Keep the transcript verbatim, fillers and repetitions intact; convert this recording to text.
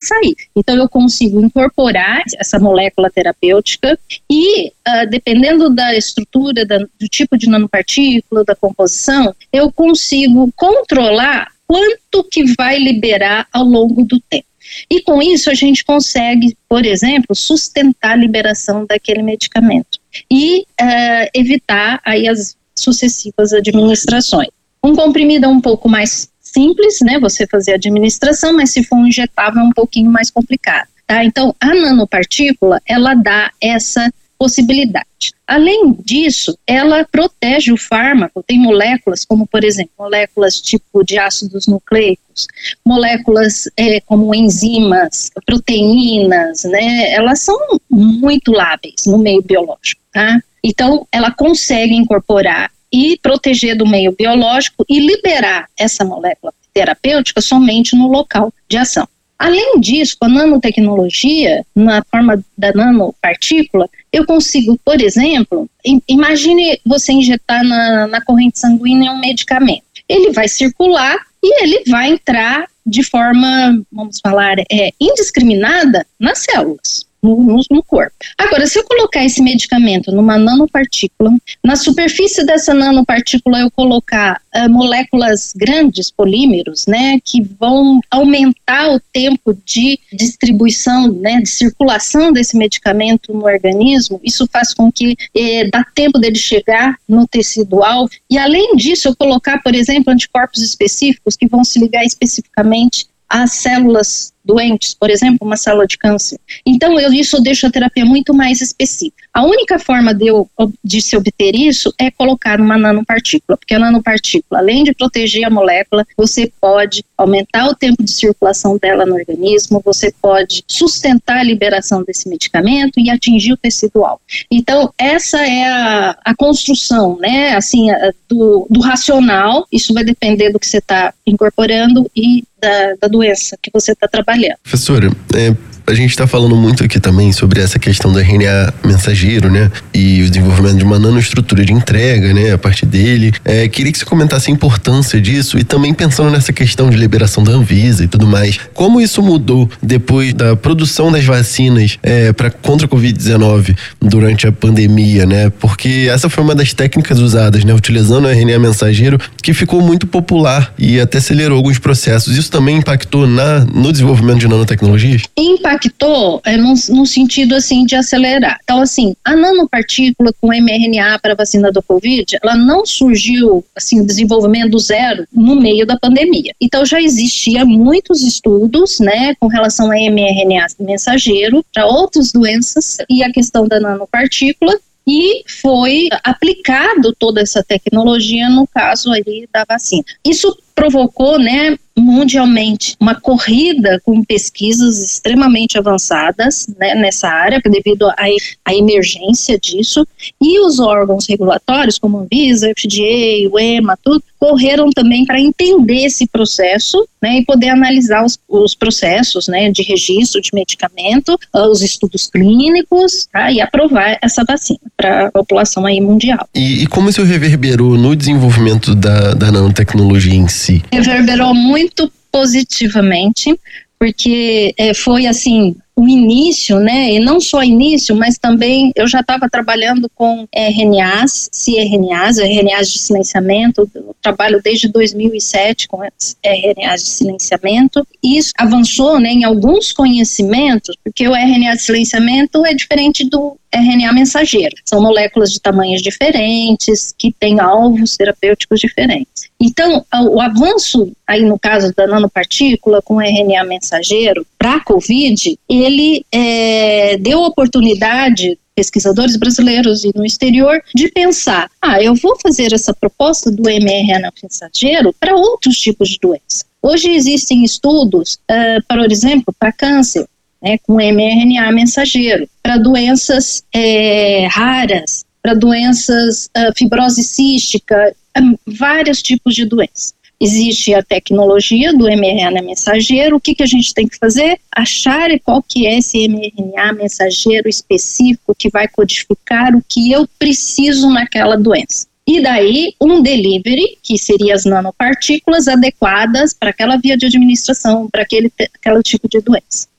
sair. Então eu consigo incorporar essa molécula terapêutica e, uh, dependendo da estrutura, da, do tipo de nanopartícula, da composição, eu consigo controlar quanto que vai liberar ao longo do tempo. E com isso a gente consegue, por exemplo, sustentar a liberação daquele medicamento e uh, evitar aí as sucessivas administrações. Um comprimido é um pouco mais simples, né, você fazer a administração, mas se for um injetável é um pouquinho mais complicado, tá? Então a nanopartícula, ela dá essa possibilidade. Além disso, ela protege o fármaco, tem moléculas como, por exemplo, moléculas tipo de ácidos nucleicos, moléculas é, como enzimas, proteínas, né, elas são muito lábeis no meio biológico, tá? Então, ela consegue incorporar e proteger do meio biológico e liberar essa molécula terapêutica somente no local de ação. Além disso, com a nanotecnologia, na forma da nanopartícula, eu consigo, por exemplo, imagine você injetar na, na corrente sanguínea um medicamento. Ele vai circular e ele vai entrar de forma, vamos falar, é, indiscriminada nas células. No, no, no corpo. Agora, se eu colocar esse medicamento numa nanopartícula, na superfície dessa nanopartícula eu colocar uh, moléculas grandes, polímeros, né, que vão aumentar o tempo de distribuição, né, de circulação desse medicamento no organismo, isso faz com que eh, dá tempo dele chegar no tecido-alvo, e além disso eu colocar, por exemplo, anticorpos específicos que vão se ligar especificamente às células doentes, por exemplo, uma célula de câncer. Então, eu, isso deixa a terapia muito mais específica. A única forma de, eu, de se obter isso é colocar numa nanopartícula, porque a nanopartícula, além de proteger a molécula, você pode aumentar o tempo de circulação dela no organismo, você pode sustentar a liberação desse medicamento e atingir o tecido-alvo. Então, essa é a, a construção, né, assim, a, do, do racional, isso vai depender do que você está incorporando e da, da doença que você está trabalhando. Professora, é, a gente está falando muito aqui também sobre essa questão do R N A mensageiro, né? E o desenvolvimento de uma nanoestrutura de entrega, né? A partir dele. É, queria que você comentasse a importância disso e também pensando nessa questão de liberação da Anvisa e tudo mais. Como isso mudou depois da produção das vacinas é, para contra a covid dezenove durante a pandemia, né? Porque essa foi uma das técnicas usadas, né? Utilizando o R N A mensageiro, que ficou muito popular e até acelerou alguns processos. Isso também impactou na, no desenvolvimento de nanotecnologias? Impactou é, no, no sentido assim de acelerar. Então assim, a nanopartícula com mRNA para a vacina do Covid, ela não surgiu assim, o desenvolvimento do zero no meio da pandemia. Então já existia muitos estudos, né, com relação a mRNA mensageiro para outras doenças e a questão da nanopartícula, e foi aplicado toda essa tecnologia no caso aí da vacina. Isso provocou, né, mundialmente uma corrida com pesquisas extremamente avançadas, né, nessa área, devido à, à emergência disso, e os órgãos regulatórios, como a Anvisa, F D A, o EMA, tudo, correram também para entender esse processo, né, e poder analisar os, os processos, né, de registro de medicamento, os estudos clínicos, tá, e aprovar essa vacina para a população aí mundial. E, e como isso reverberou no desenvolvimento da, da nanotecnologia em si? Reverberou muito positivamente, porque é, foi assim o início, né, e não só início, mas também eu já estava trabalhando com R N As, cRNAs, R N As de silenciamento, eu trabalho desde dois mil e sete com R N As de silenciamento, e isso avançou, né, em alguns conhecimentos, porque o R N A de silenciamento é diferente do R N A mensageiro, são moléculas de tamanhos diferentes, que têm alvos terapêuticos diferentes. Então, o avanço, aí no caso da nanopartícula com R N A mensageiro para a COVID, ele é, deu oportunidade, pesquisadores brasileiros e no exterior, de pensar, ah, eu vou fazer essa proposta do mRNA mensageiro para outros tipos de doença. Hoje existem estudos, uh, por exemplo, para câncer, né, com mRNA mensageiro, para doenças é, raras, para doenças, uh, fibrose cística, um, vários tipos de doenças. Existe a tecnologia do mRNA mensageiro, o que, que a gente tem que fazer? Achar qual que é esse mRNA mensageiro específico que vai codificar o que eu preciso naquela doença. E daí um delivery, que seria as nanopartículas adequadas para aquela via de administração, para aquele, aquele tipo de doença.